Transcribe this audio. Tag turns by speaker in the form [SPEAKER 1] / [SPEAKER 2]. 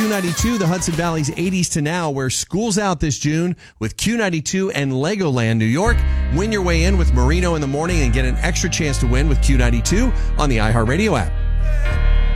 [SPEAKER 1] Q92, the Hudson Valley's 80s to now, where school's out this June with Q92 and Legoland New York. Win your way in with Marino in the morning and get an extra chance to win with Q92 on the iHeartRadio app.